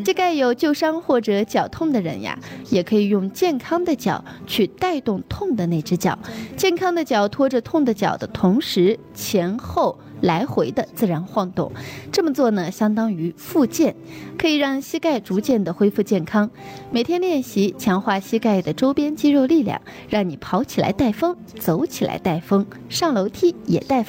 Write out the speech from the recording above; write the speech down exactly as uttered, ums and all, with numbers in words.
膝盖有旧伤或者脚痛的人呀，也可以用健康的脚去带动痛的那只脚。健康的脚拖着痛的脚的同时，前后来回的自然晃动，这么做呢，相当于复健，可以让膝盖逐渐的恢复健康。每天练习，强化膝盖的周边肌肉力量，让你跑起来带风，走起来带风，上楼梯也带风。